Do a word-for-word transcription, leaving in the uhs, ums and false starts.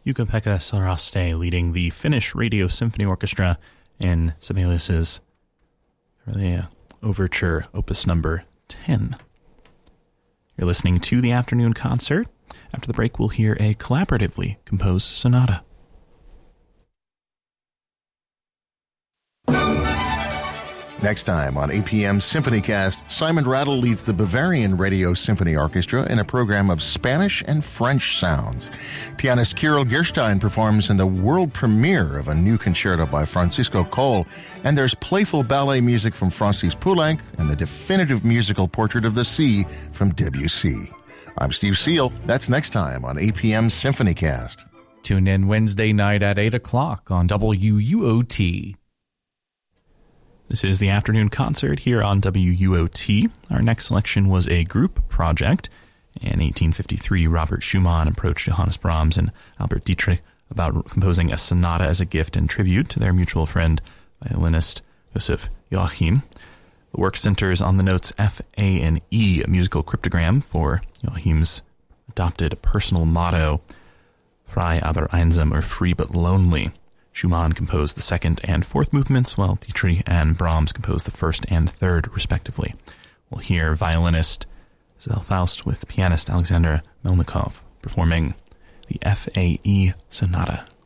Jukka-Pekka Saraste leading the Finnish Radio Symphony Orchestra in Sibelius's uh, Overture, Opus number ten. You're listening to the afternoon concert. After the break, we'll hear a collaboratively composed sonata. Next time on A P M SymphonyCast, Simon Rattle leads the Bavarian Radio Symphony Orchestra in a program of Spanish and French sounds. Pianist Kirill Gerstein performs in the world premiere of a new concerto by Francisco Coll, and there's playful ballet music from Francis Poulenc and the definitive musical Portrait of the Sea from Debussy. I'm Steve Seal. That's next time on A P M SymphonyCast. Tune in Wednesday night at eight o'clock on W U O T. This is the afternoon concert here on W U O T. Our next selection was a group project. In eighteen fifty-three, Robert Schumann approached Johannes Brahms and Albert Dietrich about composing a sonata as a gift and tribute to their mutual friend, violinist Joseph Joachim. The work centers on the notes F, A, and E, a musical cryptogram for Joachim's adopted personal motto, Frei aber einsam, or free but lonely. Schumann composed the second and fourth movements, while Dietrich and Brahms composed the first and third, respectively. We'll hear violinist Isabel Faust with pianist Alexander Melnikov performing the F A E Sonata.